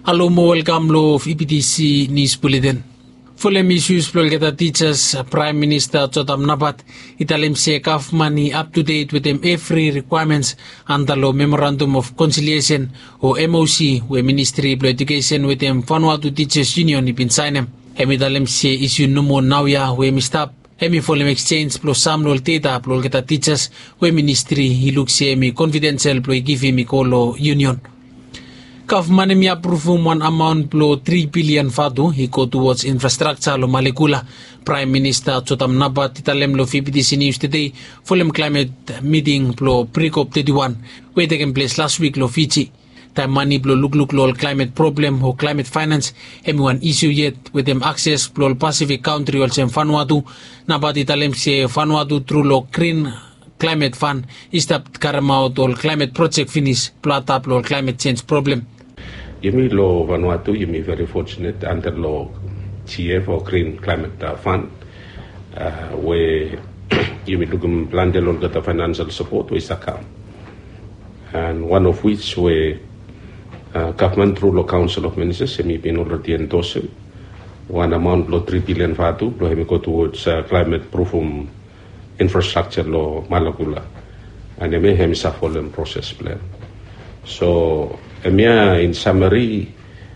Hello, welcome to EPTC News Bulletin. Fulham issues Plolgeta teachers, Prime Minister Chotam Nabat, Italim se Kafmani up to date with them every requirements under the Memorandum of Conciliation or MOC, where Ministry of Education with them Vanuatu Teachers Union ipin sign them. Hemidalim se issue numo nauya where mistap. Hemi Fulham exchange plus samlol teta Plolgeta teachers, where Ministry he looks se confidential ploy give him colo union. Government may approve one amount below 3 billion fadu he go towards infrastructure lo Malikula. Prime Minister Chotam Nabat italem lo EPTC News today Fulham climate meeting below pre-COP 31 where taken place last week lo Fiji. Time money below look lo climate problem or climate finance one issue yet with them access below Pacific country also Vanuatu. Nabat italem se Vanuatu through lo green climate fund is that Karamao or climate project finish plot lo climate change problem. Yumi lo Vanuatu, yumi very fortunate under lo GF or Green Climate Fund, where yumi lugum plante lo gata financial support with account, and one of which where government through lo Council of Ministers yumi been already endorsed one amount lo 3 billion fatu lo yumi go towards climate proof infrastructure lo Malakula, and yumi hemi sa Fulham process plan. So in summary,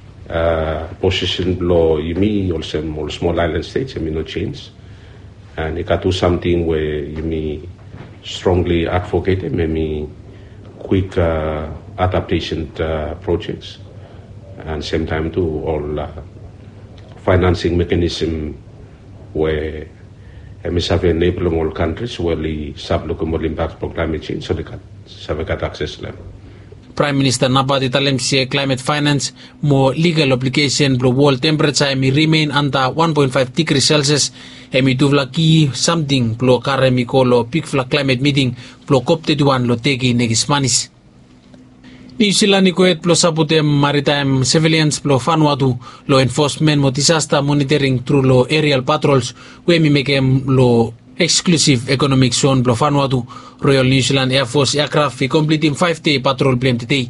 position below YIMI also more small island states, no change. And it got to something where YIMI strongly advocate maybe quick adaptation projects, and same time to all financing mechanism where have enabling all countries where the sub-local impact for climate change so they can access them. Prime Minister Nabat italem se climate finance more legal obligation blo world temperature may remain under 1.5 degrees Celsius emi tuvlaki something blo karemi kolo peak fla climate meeting blo COP 31 lo tegi negismanis. New Zealand ikoet blo saputem maritime surveillance blo Vanuatu lo enforcement mo disaster monitoring through lo aerial patrols we mi mekem lo exclusive economic zone blo Vanuatu. Royal New Zealand Air Force aircraft we completing 5-day patrol blame today.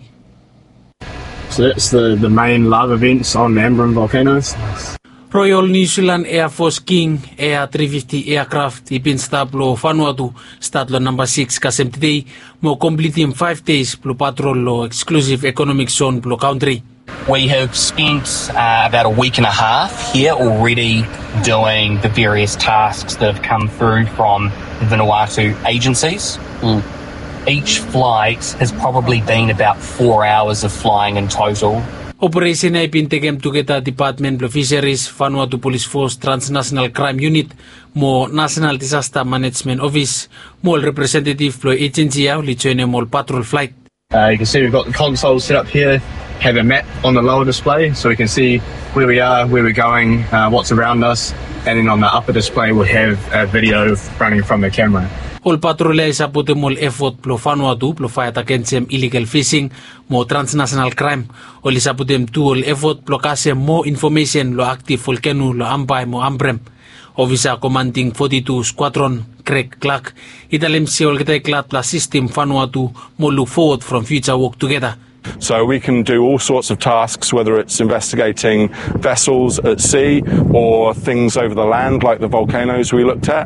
So that's the main live events on Ambrym volcanoes. Royal New Zealand Air Force King Air 350 aircraft ipin start blo Vanuatu start lo number 6 kasem today mo completing 5 days blo patrol lo exclusive economic zone blo country. We have spent about a week and a half here already doing the various tasks that have come through from the Vanuatu agencies. Each flight has probably been about 4 hours of flying in total. Operation ay pintegem together Department of Fisheries, Vanuatu Police Force, Transnational Crime Unit, mo National Disaster Management Office, mo representative plo agency au lichoine mo patrol flight. You can see we've got the console set up here, have a map on the lower display so we can see where we are, where we're going, what's around us, and then on the upper display we'll have a video running from the camera. All patrol ay saputem all effort plo Vanuatu plo fight against illegal fishing mo transnational crime. All saputem all effort plo kasem more information lo active volcano lo Ambai mo Ambrym. Officer commanding 42 Squadron Craig Clark italem se all kita clat plus system Vanuatu mo look forward from future work together. So we can do all sorts of tasks, whether it's investigating vessels at sea or things over the land like the volcanoes we looked at.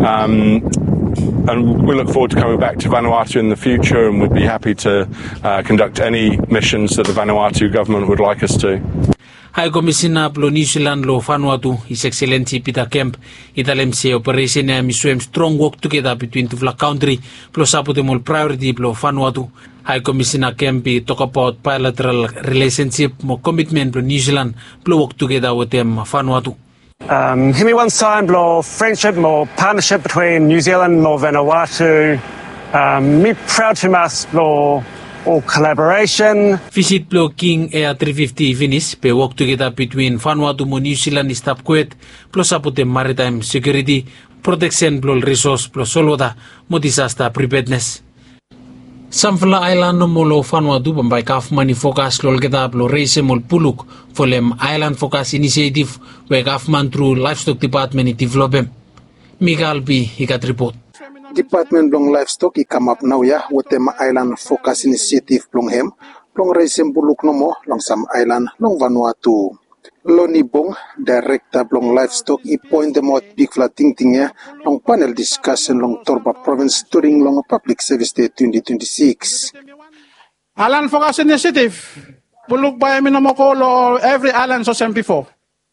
And we look forward to coming back to Vanuatu in the future, and we'd be happy to conduct any missions that the Vanuatu government would like us to. High Commissioner plo New Zealand lo Vanuatu, His Excellency Peter Kemp, italem se operation miswem strong work together between the flag country plo saputem priority plo Vanuatu. High Commissioner Kemp talk about bilateral relationship mo commitment plo New Zealand plo work together with them Vanuatu. Hemi one sign blo friendship more partnership between New Zealand and Vanuatu. Me proud to mas blo or collaboration. Visit blo King Air 350 finish pe work together between Vanuatu mo New Zealand stop quet plus saputem maritime security protection blo resource plus solota mo disaster preparedness. Samfla Island no molo Vanuatu pambai Kafmani focus lol kita blo raise mol puluk folem Island Focus Initiative where government through Livestock Department develop. Miguel B. Hikat report. Department long livestock I come up now with them Island Focus Initiative long hem long Reisem Buluk Nomo, long Sam Island, long Vanuatu. Loni Bong, Director long Livestock, I point them out big flat ting long panel discussion long Torba Province during long Public Service Day 2026. Island Focus Initiative, Buluk by Minamoko, every island so same before.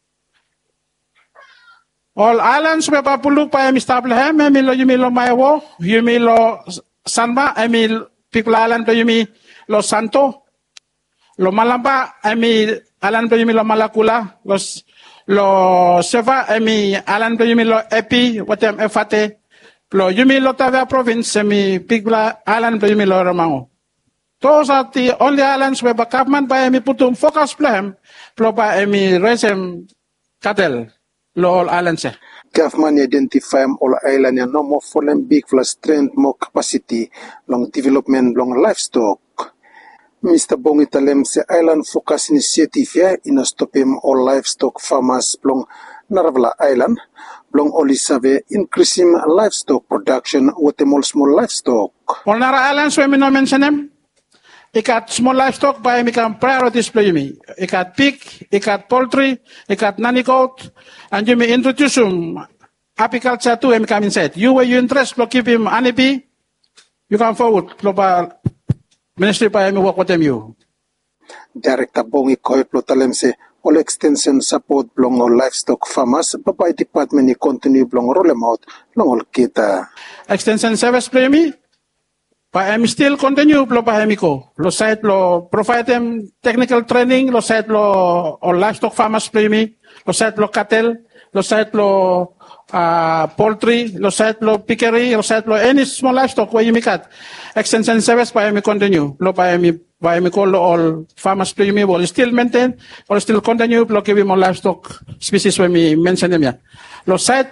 All islands we Buluk by Mistableham, Emilo Yumilo Maiwo, Yumilo Sanba, Emil People Island, Yumi Los Santo, Lo Malamba, Emil Alan Yumi Lo Malakula, Lo Seva, Emi Alan Yumi Lo Epi, Watem Efate, Lo Yumi Lo Tavia Province, Emi Pigla, Alan Yumi Lo Ramango. Those are the only islands where government by Emi Putum focus plan, Plo by Emi Resem Cattle, Lo all islands. Government identify all island and no more fallen big for strength, more capacity, long development, long livestock. Mr. Bongitalem se Island Focus Initiative here in a stop him all livestock farmers long Naravla Island, long Olisave increasing livestock production with the more small livestock. All Nara Islands where me no mention them. I got small livestock by me can priorities play me. I got pig, I got poultry, I got nanny goat, and you may introduce him apiculture to him come inside. You were you interest to keep him honeybee, you come forward, global ministry by me work with them you. Director Bongi Koi Plotalem se all extension support belong all livestock farmers, but by department continue belong roll them out long all kita. Extension service play me. But I'm still continue lo pahemiko. Lo site lo provide them technical training, lo site lo or livestock farmers play me, lo site lo cattle, lo site lo poultry, lo site lo piggery, lo site lo any small livestock where you make it. Extension service by me continue. Lo by me call all farmers play me will still maintain or still continue lo give more livestock species when me mention them ya. Lo site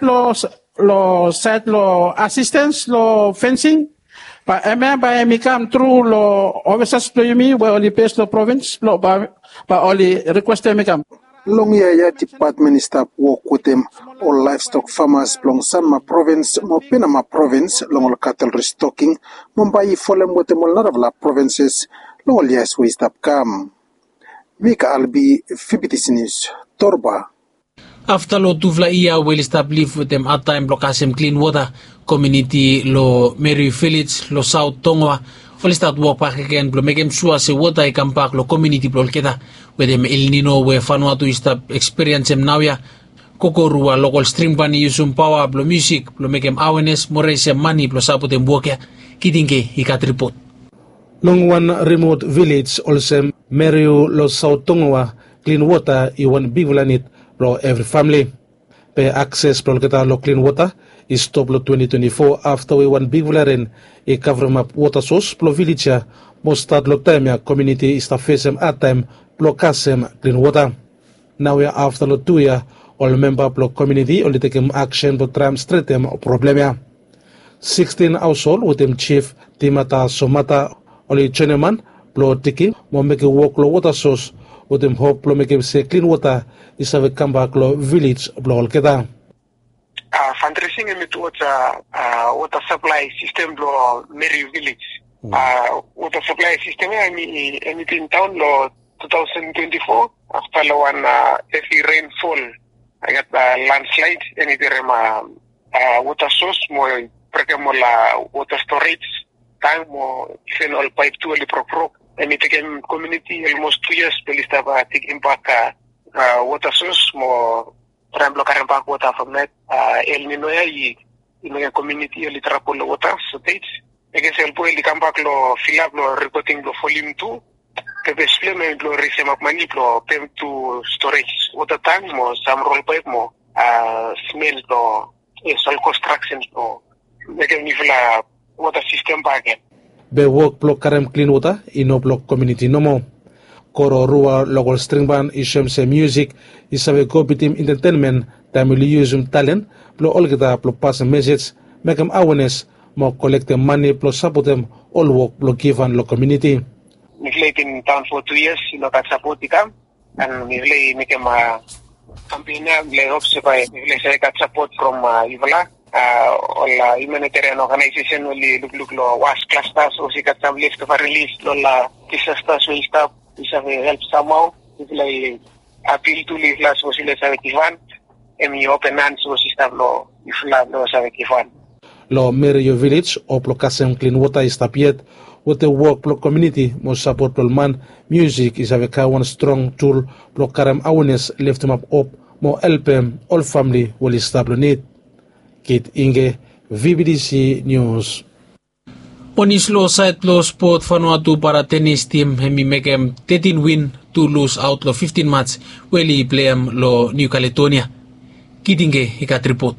lo assistance, lo fencing. But I may come through lo officers to me where only pays the province lo but only request me come. Long year department staff work with them all livestock farmers long Sanma province, mo Panama province, long all cattle restocking, Mumbai follow with them all Naravla provinces, long all years we stop come. Mika Albi Fibitis News, Torba. After lo tuvla ia will establish with them at time blocasem clean water community lo Mary Village lo South Tonga will start work back again blo make sure se water I come back lo community blo keta with them El Nino we Vanuatu start experience em now ya kokorua local stream bani usum power blo music blo make awareness more sem money blo support em work ya kitinge ikat report long one remote village also Mary lo South Tonga clean water I want big planet for every family. Pay access to lo clean water is stop lo 2024 after we want big vulnerable a cover map water source pro village most start lo time community is the face at time pro kasem clean water. Now we are after lo 2 year all member pro community only take action to tram straight them problem 16 household with them chief Timata Somata only Cheneman pro taking mo make work lo water source with them hope lo make say clean water is have come back lo village blo keda fundraising towards water supply system lo Mary Village water supply system in town lo 2024 after lo one heavy rainfall I got landslide and water source mo la water storage tank mo all pipe to the pro and it again community almost 2 years police have taking back water source mo tremblo back water from that El Nino ya in community li trapol water so takes again el po li come back lo fill up lo reporting lo volume 2 the best flame lo receive up money lo pay to storage water tank mo some roll pipe mo smell lo all construction lo again ni la water system back again be work block karem clean water ino block community no more koro rua local string band isem se music isabe go bitim entertainment tamili use talent plo olgeta plo pass message make them awareness mo collect them money plo support them all work plo give and lo community Niglate in town for 2 years kat support ikam and niglate make them campaign le hope se by niglate kat support from Ivala la humanitarian organization oli look lo was clusters o sikat some list of release lo la disasters will stop bisa help somehow like appeal to live la so sila sa kifan emi open hands so sistab lo ifla lo sa kifan lo Merio Village o plo kasem clean water istapiet with the work plo community mo support plo man music is a one strong tool plo karam awareness lift them up mo LPM all family will istablo need Kit Inge, VBDC News. Onislo side lo sport Vanuatu para tennis team hemi mekem 13 win, 2 lose out lo 15 match weli playam lo New Caledonia. Kit Inge ikat report.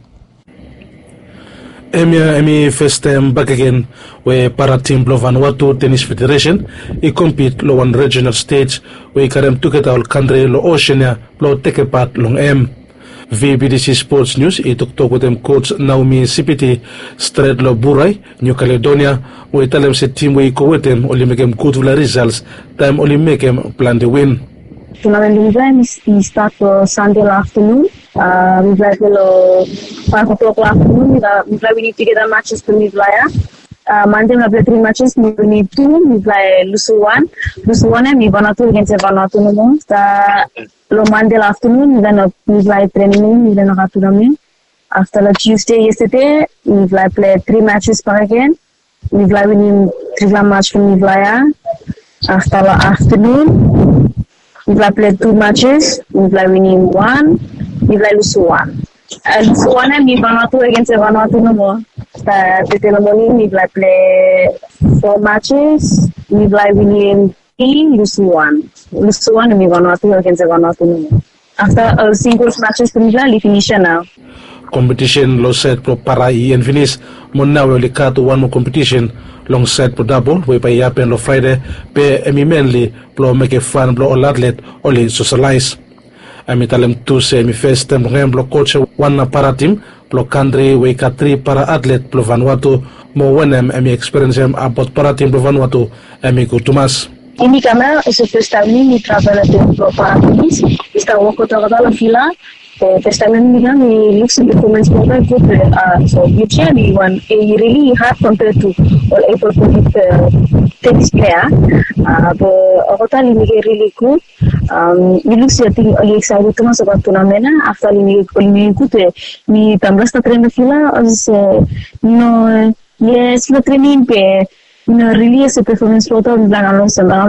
Emi first time back again where para team lo Vanuatu Tennis Federation I compete lo one regional stage where karem together all country lo Oceania lo take part long VBDC Sports News ituktok with them coach Naomi Sipiti Stradlo Buray New Caledonia we tell them se team we go with them only make them good results time only make them plan the win. Tournament we start Sunday afternoon. We play till 5 o'clock afternoon. We need to get the matches to me Monday we play 3 matches. We need 2. We play Lusu 1 and we Vanuatu against Vanuatu no more. Lo Monday afternoon, then we play training, we then have tournament. After the Tuesday yesterday, we play 3 matches per again. We play winning 3 match from Nivlaya. After the afternoon, we play 2 matches. We play winning 1. We play Lusu 1. Lusu 1 and we Vanuatu against Vanuatu no more. The morning we play 4 matches. We play winning Lusu 1 and we Vanuatu against Vanuatu no more. After singles matches, we finish now. Competition lo set pro para and finish. Mona we cut one more competition long set pro double we pay up and lo Friday pe emi mainly pro make a fun pro all athlete only socialize. Ami talem tu se mi first time pro coach one para team pro country we cut 3 para athlete pro Vanuatu mo wenem emi experience about para team pro Vanuatu emi go Tomas. Ini karena first time ni travel to para teams. Kita walk to la fila. First time ni looks the performance very good. So usually one really hard compared to all able to hit tennis player. But ini really good. We look setting excited to masuk ke turnamen. After ini good. Ni tambah train the fila as no yes no training pe. No really ese performance photo bilang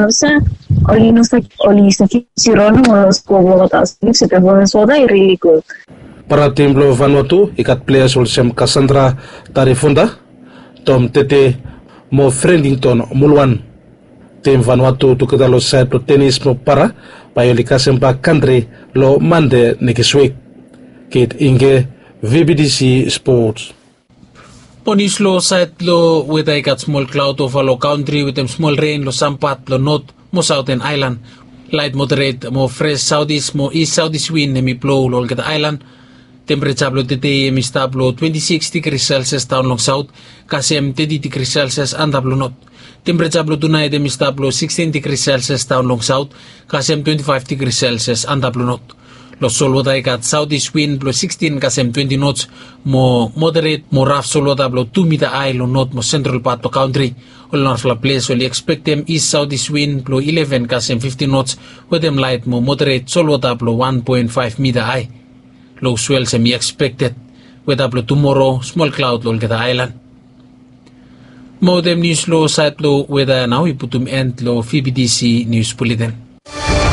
oli no sa sirono los kobotas ese performance photo really good. Para tim lo Vanuatu ikat players olsem Cassandra Tarifunda Tom Tete mo Friendington Mulwan tim Vanuatu tu kita lo side pro tennis mo para payolika sempa country lo mande nekisweek Kit Inge VBDC Sports. Onislo side lo with I got small cloud over lo country with them small rain lo sampat lo north mo southern island light moderate mo fresh southeast mo east southeast wind mi blow lo get island temperature lo today mi stab lo 26 degrees Celsius down long south kasem 30 degrees Celsius andap lo north temperature lo tonight mi stab lo 16 degrees Celsius down long south kasem 25 degrees Celsius andap lo north. Los solwata ikat southeast wind blow 16 kasem 20 knots mo moderate mo rough solwata blow 2 meter high lo north mo central part of country. All north la place only expect them east southeast wind blow 11 kasem 15 knots with them light mo moderate solwata blow 1.5 meter high. Low swell semi expected. Weather blow tomorrow small cloud lo get island. Mo them news lo site lo weather now iputum end lo VBDC news bulletin.